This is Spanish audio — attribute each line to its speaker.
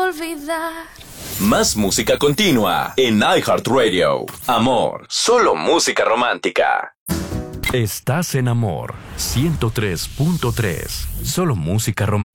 Speaker 1: olvidar.
Speaker 2: Más música continua en iHeartRadio. Amor, solo música romántica.
Speaker 3: Estás en Amor 103.3. Solo música romántica.